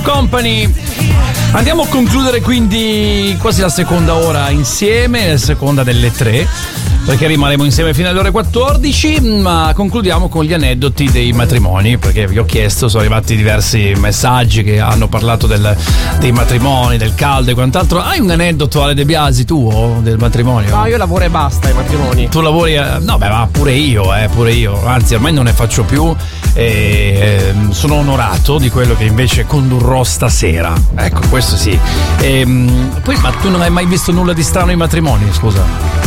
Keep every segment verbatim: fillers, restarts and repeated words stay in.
Company. Andiamo a concludere quindi quasi la seconda ora insieme, la seconda delle tre, perché rimarremo insieme fino alle ore quattordici, ma concludiamo con gli aneddoti dei matrimoni, perché vi ho chiesto, sono arrivati diversi messaggi che hanno parlato del, dei matrimoni, del caldo e quant'altro. Hai un aneddoto, Ale De Biasi, tuo del matrimonio? No, io lavoro e basta ai matrimoni. Tu lavori? A... No, beh, ma pure io, eh, pure io. Anzi, ormai non ne faccio più e eh, sono onorato di quello che invece condurrò stasera. Ecco, questo sì. E, poi, ma tu non hai mai visto nulla di strano ai matrimoni, scusa?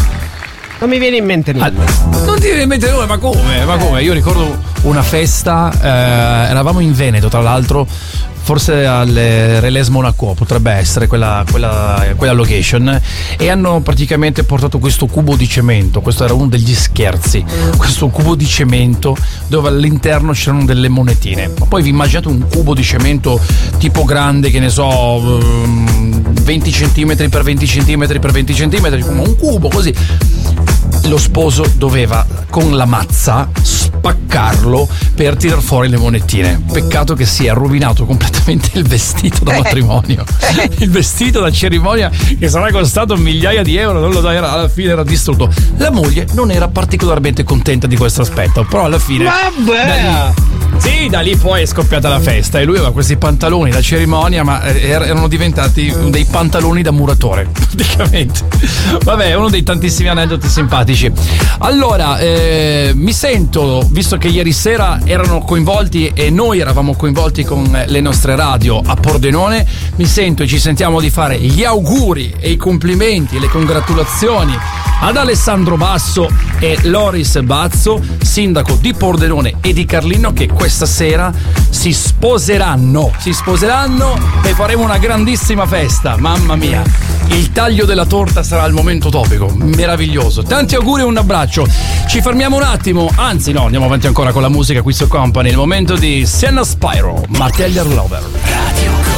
Non mi viene in mente nulla. Ah, non ti viene in mente nulla, ma come? Ma come? Io ricordo una festa, eh, eravamo in Veneto, tra l'altro, forse alle Relais Monaco, potrebbe essere quella, quella, quella location, e hanno praticamente portato questo cubo di cemento. Questo era uno degli scherzi, questo cubo di cemento dove all'interno c'erano delle monetine. Ma poi vi immaginate un cubo di cemento tipo grande, che ne so, venti centimetri per venti centimetri per venti centimetri, come un cubo così. Lo sposo doveva con la mazza spaccarlo per tirar fuori le monetine. Peccato che si è rovinato completamente il vestito da matrimonio. Il vestito da cerimonia, che sarà costato migliaia di euro, non lo so, era, alla fine era distrutto. La moglie non era particolarmente contenta di questo aspetto, però alla fine Vabbè. Da lì, sì, da lì poi è scoppiata la festa e lui aveva questi pantaloni da cerimonia, ma erano diventati dei pantaloni da muratore praticamente. Vabbè, è uno dei tantissimi aneddoti simpatici. Allora, eh, mi sento, visto che ieri sera erano coinvolti e noi eravamo coinvolti con le nostre radio a Pordenone, mi sento e ci sentiamo di fare gli auguri e i complimenti e le congratulazioni ad Alessandro Basso e Loris Bazzo, sindaco di Pordenone e di Carlino, che questa sera si sposeranno. Si sposeranno e faremo una grandissima festa. Mamma mia, il taglio della torta sarà il momento topico, meraviglioso. Tanti auguri e un abbraccio. Ci fermiamo un attimo, anzi no, andiamo avanti ancora con la musica qui su Company. Il momento di Senna Spyro, Martellier Lover. Radio